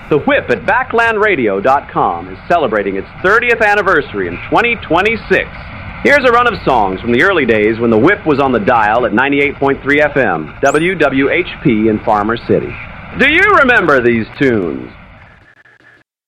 The Whip at BacklandRadio.com is celebrating its 30th anniversary in 2026. Here's a run of songs from the early days when the Whip was on the dial at 98.3 FM, WWHP in Farmer City. Do you remember these tunes?